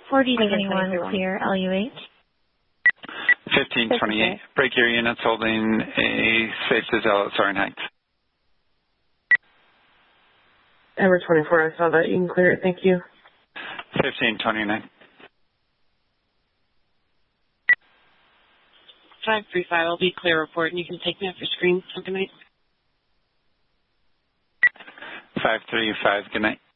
4021 clear, LUH. 1528, break your units holding a safe to Zell at Soaring Heights. Edward 24, I saw that. You can clear it. Thank you. 1529. 535, I'll be clear report, and you can take me off your screen for good night. 535, good night.